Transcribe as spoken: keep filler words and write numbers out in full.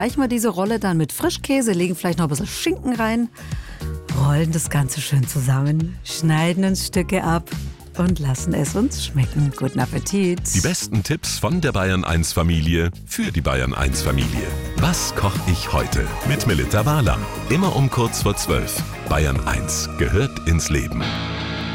Reichen wir diese Rolle dann mit Frischkäse, legen vielleicht noch ein bisschen Schinken rein, rollen das Ganze schön zusammen, schneiden uns Stücke ab und lassen es uns schmecken. Guten Appetit! Die besten Tipps von der Bayern eins Familie für die Bayern eins Familie. Was koche ich heute? Mit Melitta Walam. Immer um kurz vor zwölf. Bayern eins gehört ins Leben.